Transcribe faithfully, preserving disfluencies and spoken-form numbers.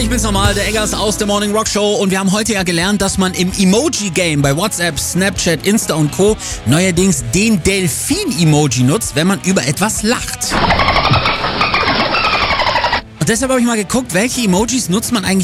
Ich bin's nochmal, der Eggers aus der Morning Rock Show, und wir haben heute ja gelernt, dass man im Emoji-Game bei WhatsApp, Snapchat, Insta und Co. neuerdings den Delfin-Emoji nutzt, wenn man über etwas lacht. Und deshalb habe ich mal geguckt, welche Emojis nutzt man eigentlich